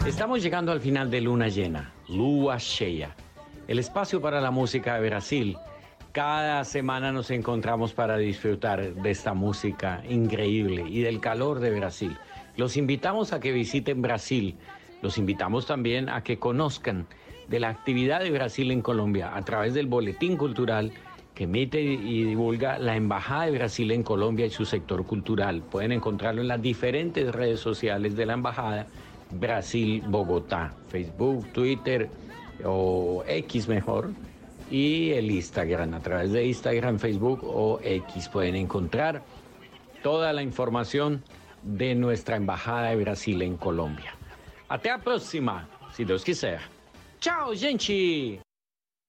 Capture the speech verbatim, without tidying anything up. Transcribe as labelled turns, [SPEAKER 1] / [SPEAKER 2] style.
[SPEAKER 1] Estamos llegando al final de Luna Llena, Lua Cheia, el espacio para la música de Brasil. Cada semana nos encontramos para disfrutar de esta música increíble y del calor de Brasil. Los invitamos a que visiten Brasil, los invitamos también a que conozcan de la actividad de Brasil en Colombia a través del boletín cultural que emite y divulga la Embajada de Brasil en Colombia y su sector cultural. Pueden encontrarlo en las diferentes redes sociales de la Embajada Brasil Bogotá, Facebook, Twitter o X mejor, y el Instagram. A través de Instagram, Facebook o X pueden encontrar toda la información de nuestra Embajada de Brasil en Colombia. Até a próxima, si Deus quiser. Tchau, gente!